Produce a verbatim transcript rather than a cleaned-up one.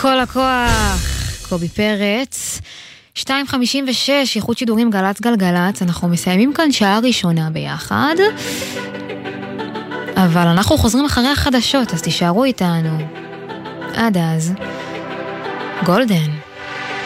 כל הכוח, קובי פרץ. שתיים חמישים ושש, איכות שידורים גלץ גלגלץ. אנחנו מסיימים כאן שעה ראשונה ביחד, אבל אנחנו חוזרים אחרי החדשות, אז תישארו איתנו. עד אז, גולדן.